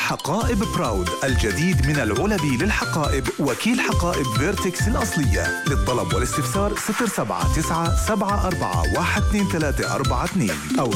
حقائب براود الجديد من العلبي للحقائب، وكيل حقائب فيرتكس الأصلية. للطلب والاستفسار 07391242342 أو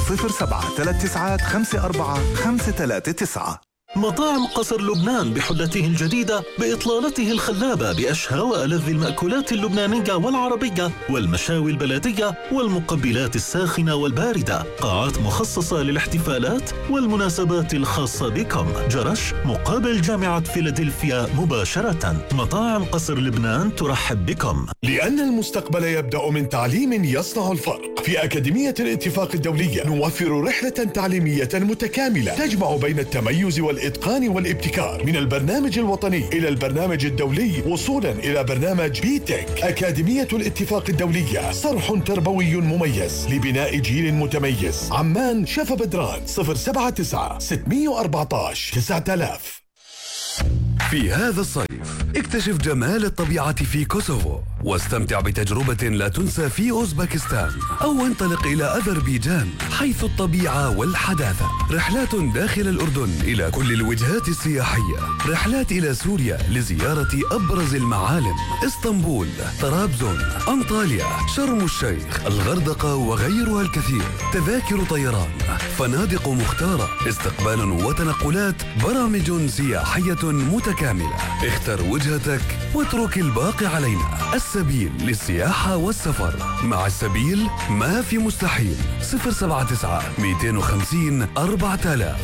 073954539. مطاعم قصر لبنان بحلته الجديدة بإطلالته الخلابة بأشهى وألذ المأكولات اللبنانية والعربية والمشاوي البلدية والمقبلات الساخنة والباردة، قاعات مخصصة للاحتفالات والمناسبات الخاصة بكم. جرش مقابل جامعة فيلادلفيا مباشرة. مطاعم قصر لبنان ترحب بكم. لأن المستقبل يبدأ من تعليم يصنع الفرق. في أكاديمية الاتفاق الدولية نوفر رحلة تعليمية متكاملة تجمع بين التميز والإتقان والابتكار، من البرنامج الوطني إلى البرنامج الدولي وصولا إلى برنامج بيتك. أكاديمية الاتفاق الدولية صرح تربوي مميز لبناء جيل متميز. عمان شفا بدران 079 614 9000. في هذا الصيف اكتشف جمال الطبيعة في كوسوفو واستمتع بتجربة لا تنسى في أوزبكستان، أو انطلق إلى أذربيجان حيث الطبيعة والحداثة. رحلات داخل الأردن إلى كل الوجهات السياحية، رحلات إلى سوريا لزيارة أبرز المعالم، اسطنبول، طرابزون، أنطاليا، شرم الشيخ، الغردقة وغيرها الكثير. تذاكر طيران، فنادق مختارة، استقبال وتنقلات، برامج سياحية متكاملة. اختر وجهتك واترك الباقي علينا. السبيل للسياحة والسفر. مع السبيل ما في مستحيل. 079 250 4000.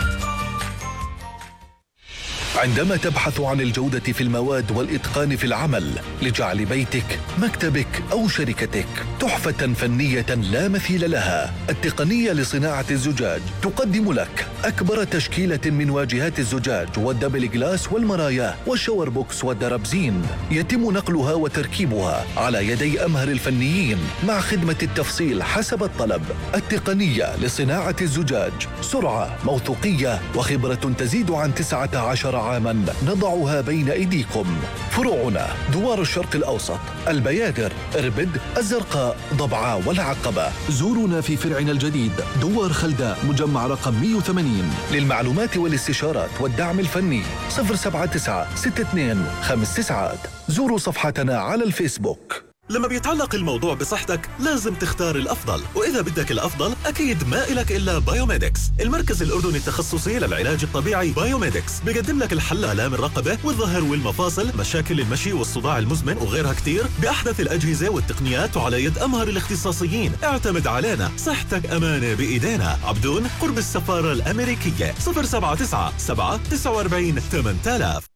عندما تبحث عن الجودة في المواد والإتقان في العمل لجعل بيتك، مكتبك أو شركتك تحفة فنية لا مثيل لها، التقنية لصناعة الزجاج تقدم لك أكبر تشكيلة من واجهات الزجاج والدبل جلاس والمرايا والشاور بوكس والدرابزين. يتم نقلها وتركيبها على يدي أمهر الفنيين مع خدمة التفصيل حسب الطلب. التقنية لصناعة الزجاج، سرعة، موثوقية وخبرة تزيد عن 19 عاما نضعها بين أيديكم. فروعنا دوار الشرق الأوسط، البيادر، إربد، الزرقاء، ضبعة والعقبة. زورونا في فرعنا الجديد دوار خلداء مجمع رقم 180. للمعلومات والاستشارات والدعم الفني 079 62 59. زوروا صفحتنا على الفيسبوك. لما بيتعلق الموضوع بصحتك لازم تختار الأفضل، وإذا بدك الأفضل أكيد ما إلك إلا بايوميدكس، المركز الأردني التخصصي للعلاج الطبيعي. بايوميدكس بيقدم لك الحل لآلام الرقبة والظهر والمفاصل، مشاكل المشي والصداع المزمن وغيرها كتير، بأحدث الأجهزة والتقنيات وعلى يد أمهر الاختصاصيين. اعتمد علينا، صحتك أمانة بإيدينا. عبدون قرب السفارة الأمريكية. 079 7 49 8000.